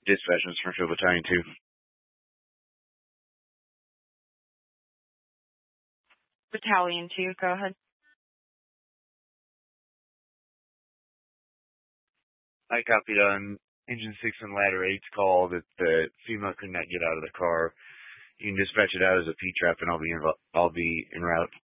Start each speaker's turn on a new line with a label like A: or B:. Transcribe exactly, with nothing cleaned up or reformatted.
A: Dispatch, Mister Springfield Battalion two.
B: Battalion two, go ahead.
A: I copied on Engine six and Ladder eight's call that the female could not get out of the car. You can dispatch it out as a P-trap, and I'll be in, I'll be en route.